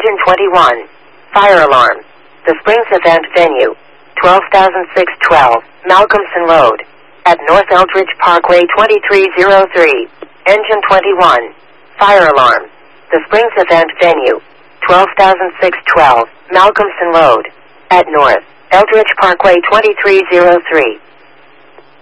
Engine 21. Fire alarm. The Springs event venue. 12,612, Malcolmson Road. At North Eldridge Parkway 2303. Engine 21. Fire alarm. The Springs event venue. 12,612, Malcolmson Road. At North Eldridge Parkway 2303.